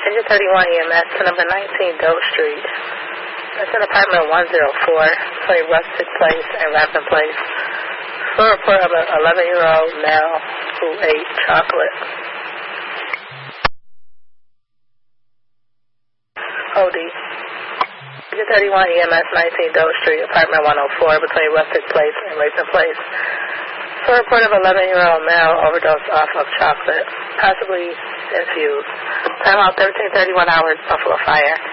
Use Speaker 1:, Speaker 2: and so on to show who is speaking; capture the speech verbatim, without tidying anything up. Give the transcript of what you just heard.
Speaker 1: Engine thirty-one E M S to number nineteen Doe Street. That's in apartment one oh four, between Rustic Place and Rapid Place. For a report of an eleven-year-old male who ate chocolate. O D. Engine thirty-one E M S nineteen Doe Street, apartment one oh four, between Rustic Place and Rapid Place. For a report of an eleven-year-old male overdosed off of chocolate, possibly infused. Time out thirteen thirty-one hours, Buffalo Fire.